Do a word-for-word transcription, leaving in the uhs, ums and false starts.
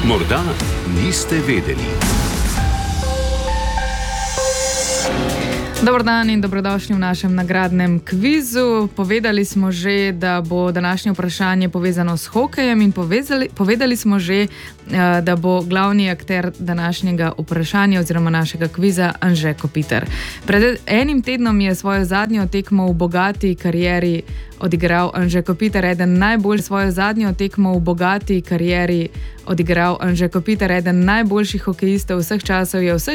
Morda niste vedeli. Dobar dan in dobrodošli v našem nagradnem kvizu. Povedali smo že, da bo današnje vprašanje povezano s hokejem in povezali, povedali smo že, da bo glavni akter današnjega vprašanja oziroma našega kviza Anže Kopitar. Pred enim tednom je svojo zadnjo tekmo v bogati karieri odigral Anže Kopitar, eden najbolj svojo zadnjo tekmo v bogati karieri odigral Anže Kopitar, eden najboljših hokejistov vseh časov, je vseh